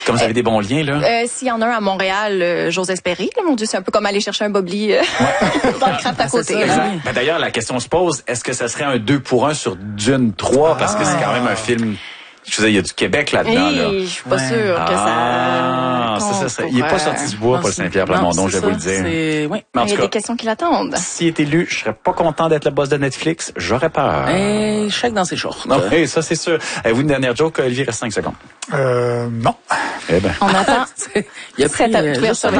Comme vous avez des bons liens, là? S'il y en a un à Montréal, j'ose espérer. Là, mon Dieu, c'est un peu comme aller chercher un bobli dans le craft à côté. Ben, d'ailleurs, la question se pose, est-ce que ça serait un 2-pour-1 sur Dune 3? Parce que c'est quand même un film... Je veux dire, il y a du Québec là-dedans. Là. Je suis pas sûre que ça... ça serait... Il est pas sorti du bois, Paul Saint-Pierre Plamondon, je vais vous le dire. Oui. Mais il y a des questions qui l'attendent. S'il est élu, je serais pas content d'être le boss de Netflix. J'aurais peur. Chèque dans ses shorts. Non, ça c'est sûr. Avez-vous une dernière joke? Olivier, reste 5 secondes. Non. Eh ben. On attend. Il y a prêt à tout sur le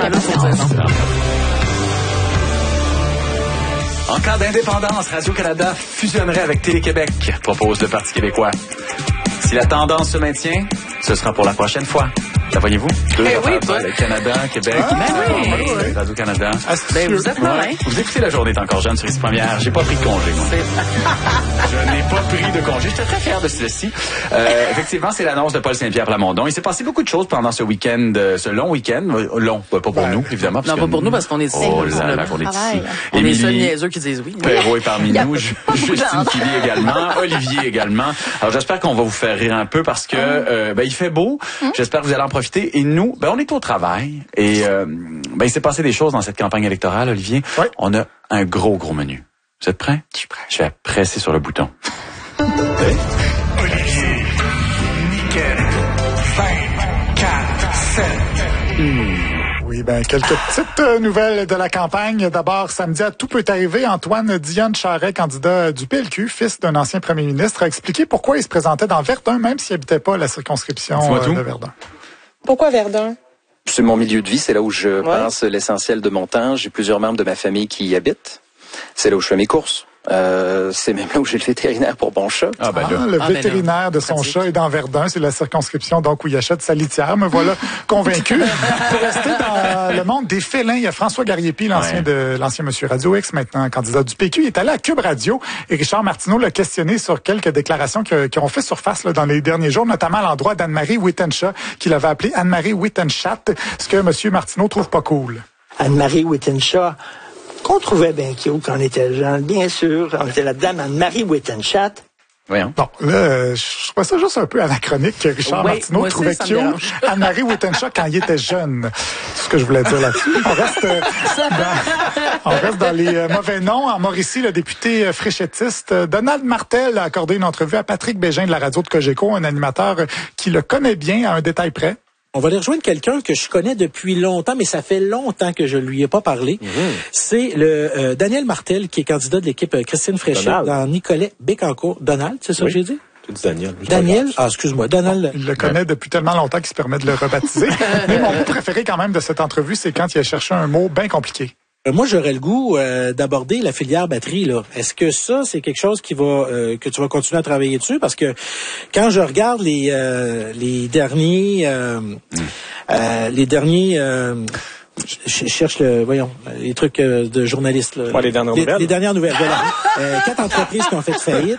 En cas d'indépendance, Radio-Canada fusionnerait avec Télé-Québec, propose le Parti québécois. Si la tendance se maintient, ce sera pour la prochaine fois. La voyez-vous? Le Canada, Québec, Radio-Canada. Vous êtes là, hein? Vous écoutez La Journée est encore jeune sur Ici Première. J'ai pas pris de congé, moi. Je n'ai pas pris de congé. J'étais très fier de ceci. Effectivement, c'est l'annonce de Paul Saint-Pierre Plamondon. Il s'est passé beaucoup de choses pendant ce week-end, ce long week-end. Long, pas pour nous, évidemment. Non, pas pour nous, parce qu'on est ici. Oh là là, qu'on est ici. On est seuls niaiseux qui disent oui. Perrault est parmi nous. Justine Philly également. Olivier également. Alors, j'espère qu'on va vous faire rire un peu parce que, il fait beau. J'espère que vous allez en profiter. Et nous, on est au travail. Et, il s'est passé des choses dans cette campagne électorale, Olivier. Oui. On a un gros menu. Vous êtes prêts? Je suis prêt. Je vais presser sur le bouton. Olivier, Nickel, 24-7. Oui, quelques petites nouvelles de la campagne. D'abord, samedi, tout peut arriver. Antoine Dionne Charest, candidat du PLQ, fils d'un ancien premier ministre, a expliqué pourquoi il se présentait dans Verdun, même s'il n'habitait pas la circonscription de Verdun. Pourquoi Verdun? C'est mon milieu de vie, c'est là où je passe l'essentiel de mon temps. J'ai plusieurs membres de ma famille qui y habitent. C'est là où je fais mes courses. C'est même là où j'ai le vétérinaire pour mon chat. Le vétérinaire de son chat est dans Verdun. C'est la circonscription donc où il achète sa litière. Me voilà convaincu. Pour rester dans le monde des félins, il y a François Garriépi, l'ancien Monsieur Radio X, maintenant candidat du PQ. Il est allé à Cube Radio et Richard Martineau l'a questionné sur quelques déclarations qui ont fait surface dans les derniers jours, notamment à l'endroit d'Anne-Marie Wittenshaw, qu'il avait appelé Anne-Marie Wittenschaft, ce que Monsieur Martineau trouve pas cool. Anne-Marie Wittenshaw, qu'on trouvait bien cute quand on était jeune, bien sûr. On était la dame Anne-Marie Wittenschaft. Voyons. Bon, là, je trouvais ça juste un peu anachronique que Richard Martineau trouvait cute Anne-Marie Wittenshaw quand il était jeune. C'est ce que je voulais dire là-dessus. On reste dans les mauvais noms. En Mauricie, le député fréchettiste Donald Martel a accordé une entrevue à Patrick Bégin de la radio de Cogeco, un animateur qui le connaît bien à un détail près. On va aller rejoindre quelqu'un que je connais depuis longtemps, mais ça fait longtemps que je lui ai pas parlé. C'est le Daniel Martel, qui est candidat de l'équipe Christine Fréchette dans Nicolet-Bécancour. Donald, c'est ça que j'ai dit? Tu dis Daniel. Daniel? Excuse-moi. Donald. Il le connaît depuis tellement longtemps qu'il se permet de le rebaptiser. Mais mon mot préféré quand même de cette entrevue, c'est quand il a cherché un mot bien compliqué. Moi, j'aurais le goût d'aborder la filière batterie, là. Est-ce que ça, c'est quelque chose qui va que tu vas continuer à travailler dessus? Parce que quand je regarde les derniers je cherche les trucs de journalistes. Là. Les dernières nouvelles. Les dernières nouvelles, voilà. 4 entreprises qui ont fait faillite.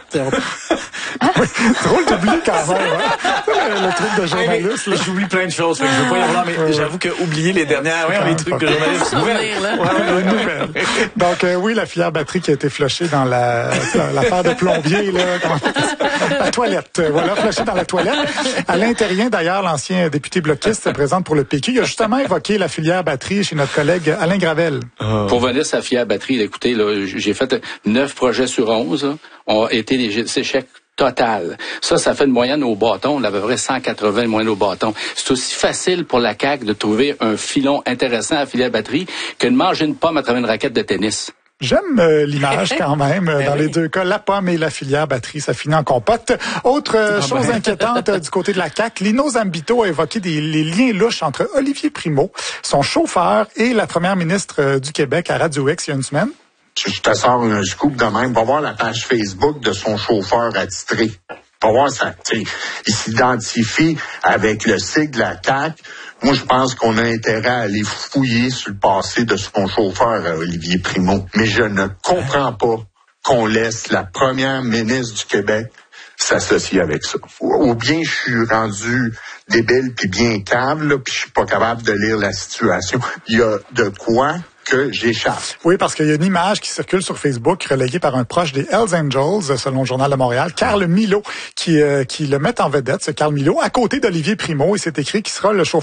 Drôle d'oublier quand même, le truc de journaliste. J'oublie plein de choses, fait que je veux pas y avoir, mais j'avoue que oublier les dernières, les trucs de journaliste. Nouvelles. Donc, la filière batterie qui a été flushée dans l'affaire de plombier, là. La toilette. Voilà, flushée dans la toilette. Alain Terrien, d'ailleurs, l'ancien député bloquiste, se présente pour le PQ. Il a justement évoqué la filière batterie chez notre collègue Alain Gravel. Pour venir sur la filière batterie, écoutez, là, j'ai fait 9 projets sur 11, là, ont été des échecs total. Ça fait une moyenne au bâton, on a à peu près 180 moyenne au bâton. C'est aussi facile pour la CAQ de trouver un filon intéressant à la filière batterie que de manger une pomme à travers une raquette de tennis. J'aime l'image quand même. Dans les deux cas, la pomme et la filière batterie, ça finit en compote. Autre chose inquiétante du côté de la CAQ, Lino Zambito a évoqué les liens louches entre Olivier Primo, son chauffeur, et la première ministre du Québec à Radio X il y a une semaine. Je te sors un scoop de même. Va voir la page Facebook de son chauffeur attitré. Va voir ça. Il s'identifie avec le sigle de la CAQ. Moi, je pense qu'on a intérêt à aller fouiller sur le passé de son chauffeur, Olivier Primo. Mais je ne comprends pas qu'on laisse la première ministre du Québec s'associer avec ça. Ou bien je suis rendu débile puis bien câble, puis je suis pas capable de lire la situation. Il y a de quoi que j'échappe. Oui, parce qu'il y a une image qui circule sur Facebook relayée par un proche des Hells Angels, selon le Journal de Montréal, Carl Milot, qui le met en vedette, ce Carl Milot, à côté d'Olivier Primo, et c'est écrit qu'il sera le chauffeur